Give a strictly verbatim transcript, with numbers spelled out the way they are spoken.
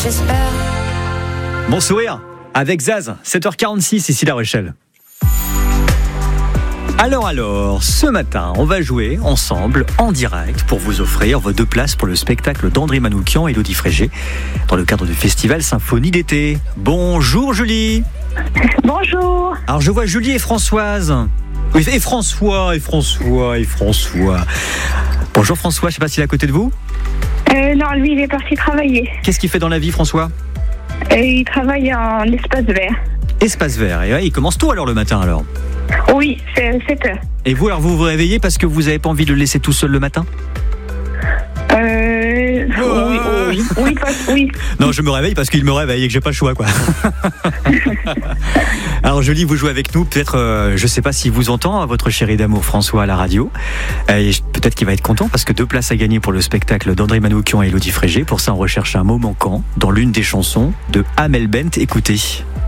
j'espère. Bon sourire avec Zaz, sept heures quarante-six ici La Rochelle. Alors alors, ce matin, on va jouer ensemble en direct pour vous offrir vos deux places pour le spectacle d'André Manoukian et Elodie Frégé dans le cadre du festival Symphonie d'été. Bonjour Julie. Bonjour. Alors je vois Julie et Françoise. Oui, et François, et François, et François. Bonjour François, je sais pas s'il est à côté de vous. Euh, non, lui, il est parti travailler. Qu'est-ce qu'il fait dans la vie François ? Euh, il travaille en espace vert. Espace vert, et ouais, il commence tôt alors le matin alors. Oui, c'est sept heures. Et vous alors vous vous réveillez parce que vous n'avez pas envie de le laisser tout seul le matin ? Euh... Oh. Oui, oui, oui, pas- oui. Non, je me réveille parce qu'il me réveille et que j'ai pas le choix, quoi. Alors, Julie, vous jouez avec nous. Peut-être, euh, je sais pas s'il vous entend, votre chéri d'amour François à la radio. Et peut-être qu'il va être content parce que deux places à gagner pour le spectacle d'André Manoukian et Elodie Frégé. Pour ça, on recherche un mot manquant dans l'une des chansons de Amel Bent. Écoutez.